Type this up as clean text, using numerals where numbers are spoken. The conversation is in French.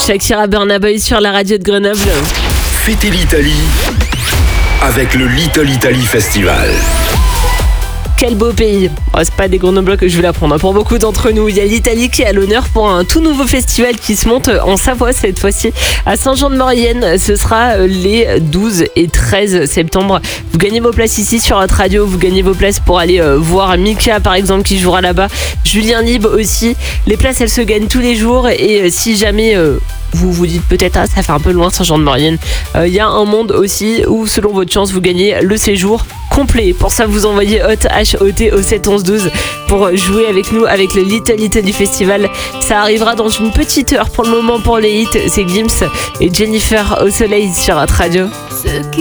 Shakira Burna Boy sur la radio de Grenoble. Fêtez l'Italie avec le Little Italy Festival. Quel beau pays. C'est pas des Grenoblois que je vais l'apprendre. Pour beaucoup d'entre nous, il y a l'Italie qui est à l'honneur pour un tout nouveau festival qui se monte en Savoie cette fois-ci à Saint-Jean-de-Maurienne. Ce sera les 12 et 13 septembre. Vous gagnez vos places ici sur notre radio. Vous gagnez vos places pour aller voir Mika par exemple qui jouera là-bas. Julien Lib aussi. Les places elles se gagnent tous les jours et si jamais... vous vous dites peut-être ça fait un peu loin Saint-Jean-de-Maurienne. Il y a un monde aussi où selon votre chance vous gagnez le séjour complet. Pour ça vous envoyez HOT au 71112 pour jouer avec nous avec le Little Italy Festival. Ça arrivera dans une petite heure. Pour le moment pour les hits c'est Gims et Jennifer au soleil sur notre radio.